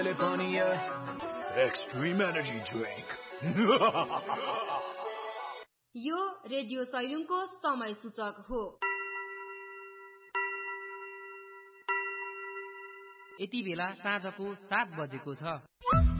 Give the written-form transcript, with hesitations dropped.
Extreme energy drink. यो radio सैलुङको समय सूचक हो। यति बेला साँझको 7 बजेको छ।